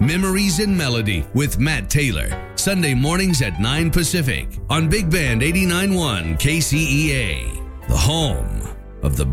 Memories in Melody with Matt Taylor. Sunday mornings at 9 Pacific on Big Band 89.1 KCEA. The home of the